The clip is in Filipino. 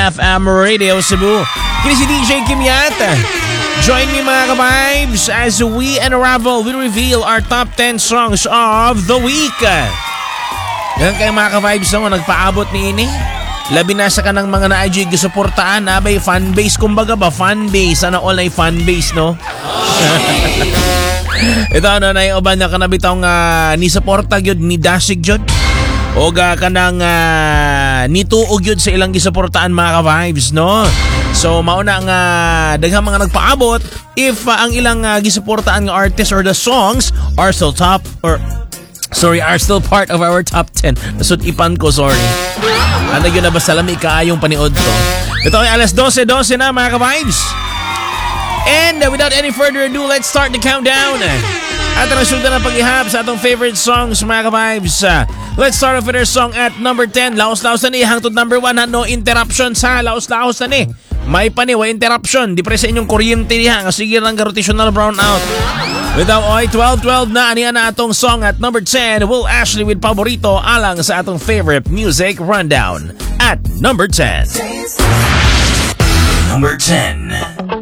FM Radio Cebu. Kini si DJ Kimyat. Join me mga ka-vibes as we unravel, we reveal our top 10 songs of the week. Yan kayo mga ka-vibes no, nagpaabot ni ini. Labi na sa kanang mga na-IG gisuportaan, abay fanbase, kumbaga ba fanbase, sana all ay fanbase no. Ito ano na yung uban na kanabitaw nga ni suporta gyud ni Dasig jud. O kanang nituog yun sa ilang gisuportaan mga ka-vibes no. So mauna nga daghang mga nagpaabot if ang ilang gisuportaan nga artist or the songs are still top or are still part of our top 10. Nasud ipan ko, sorry. Ano yun na ba salami kaayong paniod to? Ito ay alas 12:12 na mga ka-vibes. And without any further ado, let's start the countdown. At ang resulta ng pag-ihap sa atong favorite songs mga ka-vibes. Let's start off with our song at number 10. Laos-laos na ni hangtod number 1 no interruption sa laos-laos na ni. May paniwa interruption. Di pre sa inyong kuryente niya nga sige lang rotational brownout. Without oy 12-12 na aniya na atong song at number 10. We'll actually with paborito alang sa atong favorite music rundown. At number 10. Number 10.